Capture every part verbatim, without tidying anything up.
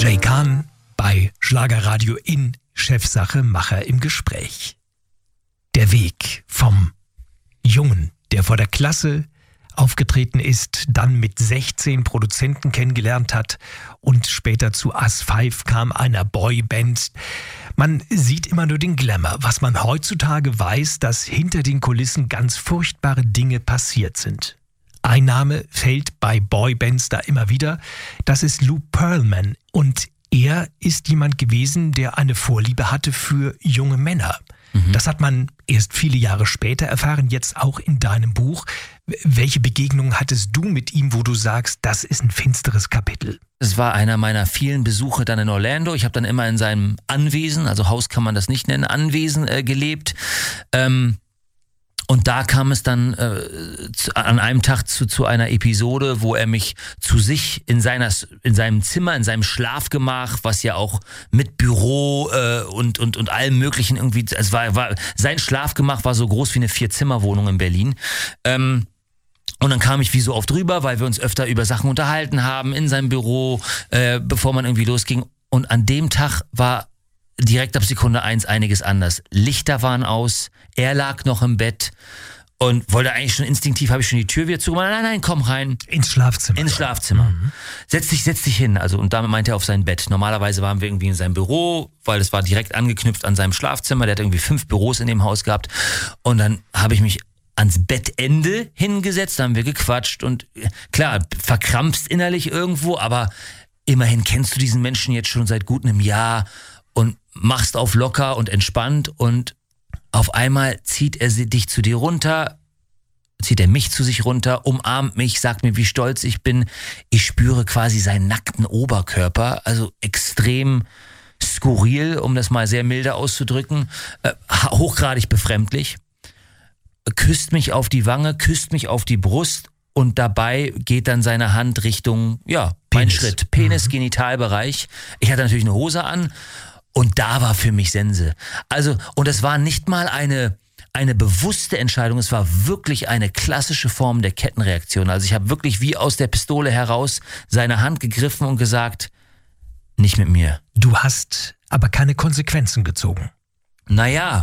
Jay Kahn bei Schlagerradio in Chefsache Macher im Gespräch. Der Weg vom Jungen, der vor der Klasse aufgetreten ist, dann mit sechzehn Produzenten kennengelernt hat und später zu As Five kam, einer Boyband. Man sieht immer nur den Glamour. Was man heutzutage weiß, dass hinter den Kulissen ganz furchtbare Dinge passiert sind. Ein Name fällt bei Boybands da immer wieder. Das ist Lou Pearlman. Und er ist jemand gewesen, der eine Vorliebe hatte für junge Männer. Mhm. Das hat man erst viele Jahre später erfahren, jetzt auch in deinem Buch. Welche Begegnung hattest du mit ihm, wo du sagst, das ist ein finsteres Kapitel? Es war einer meiner vielen Besuche dann in Orlando. Ich habe dann immer in seinem Anwesen, also Haus kann man das nicht nennen, Anwesen äh, gelebt. Ähm, und da kam es dann äh, zu, an einem Tag zu, zu einer Episode, wo er mich zu sich in seiner in seinem Zimmer, in seinem Schlafgemach, was ja auch mit Büro äh, und und und allem Möglichen irgendwie, es war, war sein Schlafgemach war so groß wie eine Vier-Zimmer-Wohnung in Berlin. Ähm, Und dann kam ich wie so oft drüber, weil wir uns öfter über Sachen unterhalten haben in seinem Büro, äh, bevor man irgendwie losging. Und an dem Tag war direkt ab Sekunde eins einiges anders. Lichter waren aus, er lag noch im Bett und wollte eigentlich schon instinktiv, habe ich schon die Tür wieder zugemacht. Nein, nein, komm rein. Ins Schlafzimmer. Ins Schlafzimmer. Mhm. Setz dich, setz dich hin. Also, und damit meinte er auf sein Bett. Normalerweise waren wir irgendwie in seinem Büro, weil es war direkt angeknüpft an seinem Schlafzimmer. Der hat irgendwie fünf Büros in dem Haus gehabt. Und dann habe ich mich ans Bettende hingesetzt, haben wir gequatscht und klar, verkrampfst innerlich irgendwo, aber immerhin kennst du diesen Menschen jetzt schon seit gut einem Jahr und machst auf locker und entspannt und auf einmal zieht er dich zu dir runter, zieht er mich zu sich runter, umarmt mich, sagt mir, wie stolz ich bin. Ich spüre quasi seinen nackten Oberkörper, also extrem skurril, um das mal sehr milde auszudrücken, äh, hochgradig befremdlich. Küsst mich auf die Wange, küsst mich auf die Brust und dabei geht dann seine Hand Richtung, ja, mein Penis. Schritt, Penis, Mhm. Genitalbereich. Ich hatte natürlich eine Hose an und da war für mich Sense. Also, und es war nicht mal eine, eine bewusste Entscheidung, es war wirklich eine klassische Form der Kettenreaktion. Also ich habe wirklich wie aus der Pistole heraus seine Hand gegriffen und gesagt, nicht mit mir. Du hast aber keine Konsequenzen gezogen. Naja,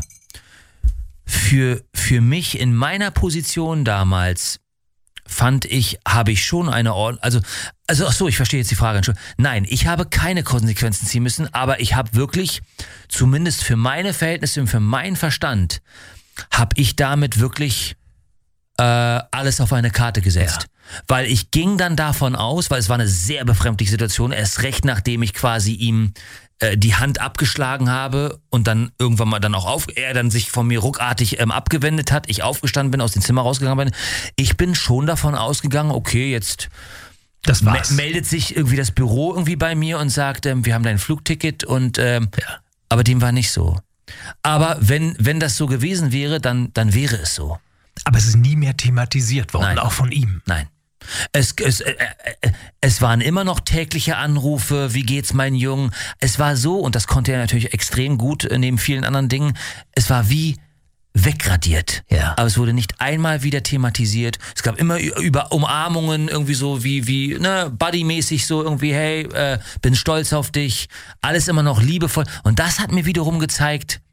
Für, für mich in meiner Position damals fand ich, habe ich schon eine Ordnung, also, also ach so, ich verstehe jetzt die Frage. Nein, ich habe keine Konsequenzen ziehen müssen, aber ich habe wirklich, zumindest für meine Verhältnisse und für meinen Verstand, habe ich damit wirklich äh, alles auf eine Karte gesetzt. Ja. Weil ich ging dann davon aus, weil es war eine sehr befremdliche Situation, erst recht nachdem ich quasi ihm die Hand abgeschlagen habe und dann irgendwann mal dann auch auf, er dann sich von mir ruckartig ähm, abgewendet hat, ich aufgestanden bin, aus dem Zimmer rausgegangen bin. Ich bin schon davon ausgegangen, okay, jetzt das war's. Me- meldet sich irgendwie das Büro irgendwie bei mir und sagt, ähm, wir haben dein Flugticket und ähm, Ja. aber dem war nicht so. Aber wenn wenn das so gewesen wäre, dann dann wäre es so. Aber es ist nie mehr thematisiert worden, Nein. auch von ihm. Nein. Es, es, äh, äh, es waren immer noch tägliche Anrufe, wie geht's meinen Jungen? Es war so, und das konnte er natürlich extrem gut, äh, neben vielen anderen Dingen, es war wie wegradiert. Ja. Aber es wurde nicht einmal wieder thematisiert. Es gab immer ü- über Umarmungen, irgendwie so wie, wie ne, buddymäßig so irgendwie, hey, äh, bin stolz auf dich. Alles immer noch liebevoll. Und das hat mir wiederum gezeigt,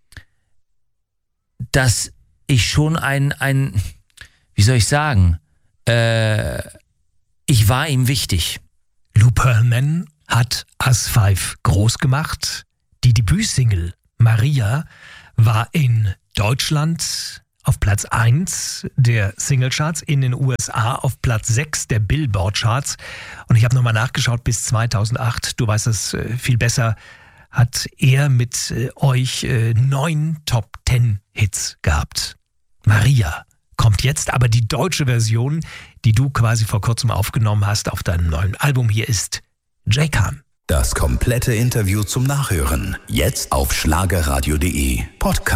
dass ich schon ein, ein, wie soll ich sagen, Äh, ich war ihm wichtig. Lou Pearlman hat As Five groß gemacht. Die Debütsingle Maria war in Deutschland auf Platz eins der Singlecharts, in den U S A auf Platz sechs der Billboard-Charts. Und ich habe nochmal nachgeschaut, bis zweitausendacht, du weißt es äh, viel besser, hat er mit äh, euch äh, neun Top-Ten-Hits gehabt. Maria kommt jetzt, aber die deutsche Version, die du quasi vor kurzem aufgenommen hast auf deinem neuen Album, hier ist Jay Kahn. Das komplette Interview zum Nachhören jetzt auf schlagerradio punkt de Podcast.